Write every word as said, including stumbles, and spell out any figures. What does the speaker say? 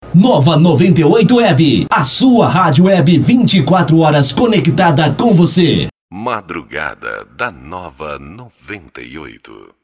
Nova noventa e oito Web, a sua rádio web vinte e quatro horas conectada com você. Madrugada da Nova noventa e oito.